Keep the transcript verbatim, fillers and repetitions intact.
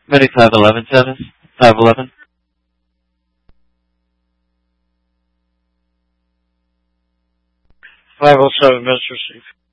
Ready five eleven seven. five eleven. five oh seven, minutes received.